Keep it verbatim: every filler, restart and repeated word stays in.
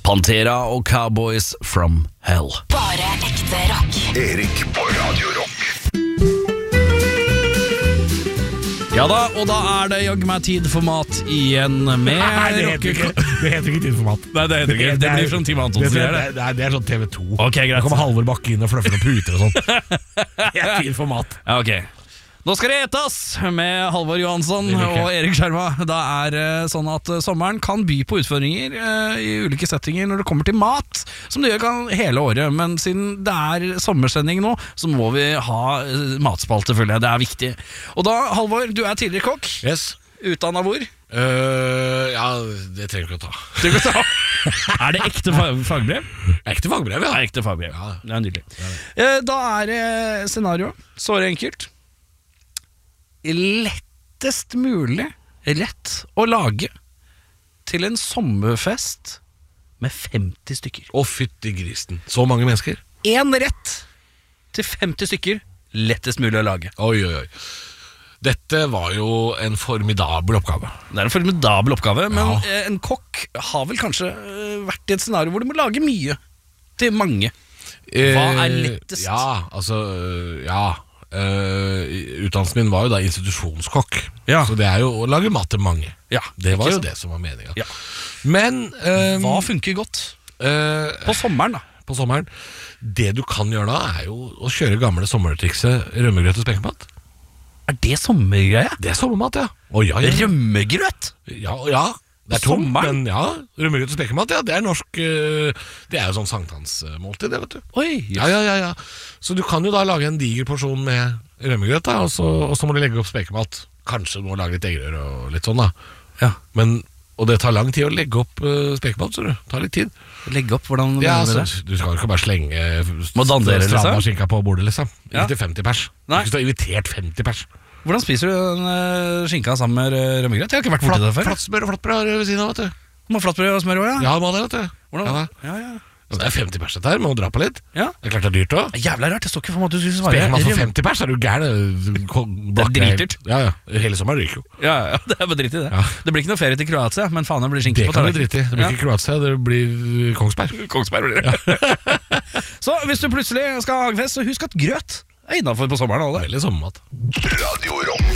Pantera og Cowboys from Hell. Bare ekte rock. Erik på Radio Rock. Ja da, og da er det jaggu meg tid for mat igjen med Nei, det heter ikke, det heter ikke tid for mat. Nei, det heter ikke. Det blir som Tim Antonsen det, sier det, det. det, er, det er sånn T V to. Ok, greit. Da kommer Halvor Bakke inn og fluffer noen puter og sånn. Det er tid for mat. Ja, ok. Nå skal det etas med Halvor Johansson og Erik Skjerma. Det er uh, sånn at uh, sommeren kan by på utfordringer uh, i ulike settinger når det kommer til mat, som det gjør kan hele året. Men siden det er sommersending nå, så må vi ha uh, matspalte, føler jeg. Det er viktig. Og da, Halvor, du er tidligere kokk. Yes. Utdannet hvor? Uh, ja, det trenger du ikke å ta. Du kan ta. Er det ekte fag fagbrev? Ekte fagbrev, ja. Det er ekte fagbrev, Ja. det er nydelig. Uh, da er det uh, scenario, såre enkelt. Lettest mulig rett å lage til en sommerfest med femti stykker. Å, fytti grisen. Så mange mennesker. En rett til femti stykker, lettest mulig å lage. Oi, oi, oi. Dette var jo en formidabel oppgave. Det er en formidabel oppgave, men Ja. eh, en kokk har vel kanskje eh, vært i et scenario hvor du må lage mye til mange. Hva er lettest? Eh, ja, altså, øh, ja uh, utdannelsen min var jo da institusjonskokk. Ja. Så det er jo å lage mat til mange. Ja, Det var ikke jo sant? det som var meningen. Ja. Men um, Hva funker godt? uh, På sommeren da. På sommeren det du kan gjøre da er jo å kjøre gamle sommertrikset rømmegrøt og spekemat. Er det sommergreie? Det er sommermat, ja. Å, ja, ja. Rømmegrøt? Ja, ja. Det er På tomt, sommeren? men ja, rømmegrøt og spekemat, ja, det er norsk uh, det er jo sånn sankthansmåltid, det, vet du. Oi, Ja, ja, ja, ja. Så du kan jo da lage en diger porsjon med rømmegrøt, da, og så, og så må du legge opp spekemat. Kanskje du må lage litt eggerør og litt sånn, da. Ja. Men, og det tar lang tid å legge opp uh, spekemat, så du. Det tar litt tid. Legge opp, hvordan Ja, mener du altså, det? du skal jo ikke bare slenge Må dandere, liksom? strandaskinka på bordet, liksom. Ja. Ikke til femti pers. Nei. Ikke til å ha invitert femti pers. Hvordan spiser du den uh, skinka sammen med uh, rømmegrøt? Jeg har ikke vært borti det før. Flattsmør og flatbrød ved siden av, vet du. Må flatbrød og smør også, ja? Ja, må det, vet du. Hvordan? Ja, Ja, ja. og det er femti pers dette her, må dra på litt. Ja. Det er klart det er dyrt også. Det er jævla rart, det står ikke for meg at du skulle svare. Spekemat for Røm- femti pers, er du gæren? Det er dritdyrt. Ja, ja. Hele sommeren ryker jo. Ja, ja, det er bare dritt i det. Ja. Det blir ikke noe ferie til Kroatia, men faen det blir skinke Det på kan du tallerkenen. drite i. Det blir Ja. ikke Kroatia, det blir Kongsberg. Kongsberg blir det. Så hvis du plutselig skal ha hagefest, så husk at grøt er innenfor på sommeren. Alle. Veldig sommermat. Radio Rock.